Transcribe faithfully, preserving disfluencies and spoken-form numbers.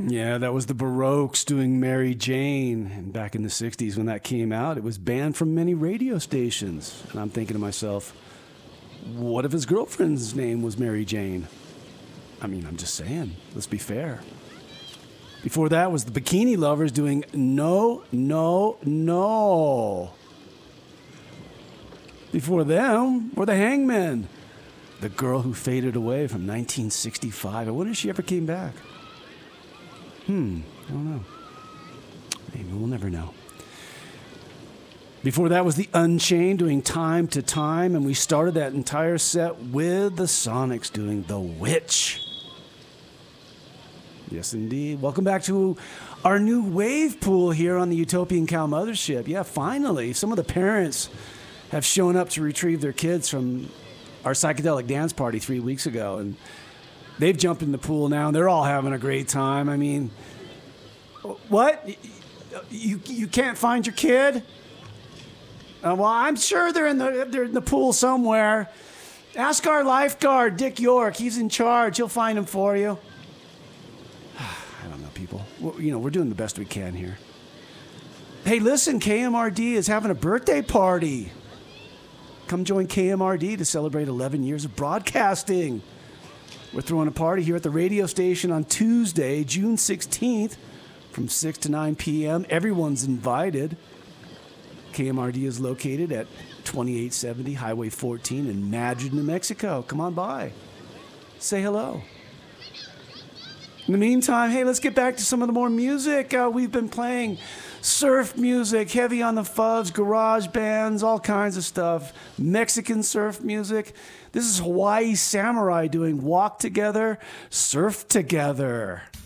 Yeah, that was the Baroques doing Mary Jane. And back in the sixties when that came out, it was banned from many radio stations. And I'm thinking to myself, what if his girlfriend's name was Mary Jane? I mean, I'm just saying, let's be fair. Before that was the Bikini Lovers doing No, No, No. Before them were the Hangmen, the girl who faded away from nineteen sixty-five. I wonder if she ever came back. Hmm, I don't know. Maybe we'll never know. Before that was the Unchained doing Time to Time, and we started that entire set with the Sonics doing The Witch. Yes, indeed. Welcome back to our new wave pool here on the Utopian Cow Mothership. Yeah, finally, some of the parents have shown up to retrieve their kids from our psychedelic dance party three weeks ago, and they've jumped in the pool now, and they're all having a great time. I mean, what? You you can't find your kid? Uh, well, I'm sure they're in the they're in the pool somewhere. Ask our lifeguard, Dick York. He's in charge. He'll find him for you. I don't know, people. Well, you know, we're doing the best we can here. Hey, listen, K M R D is having a birthday party. Come join K M R D to celebrate eleven years of broadcasting. We're throwing a party here at the radio station on Tuesday, June sixteenth, from six to nine p.m. Everyone's invited. K M R D is located at twenty-eight seventy Highway fourteen in Madrid, New Mexico. Come on by. Say hello. In the meantime, hey, let's get back to some of the more music. Uh, we've been playing surf music, heavy on the fuzz, garage bands, all kinds of stuff. Mexican surf music. This is Hawaii Samurai doing Walk Together, Surf Together.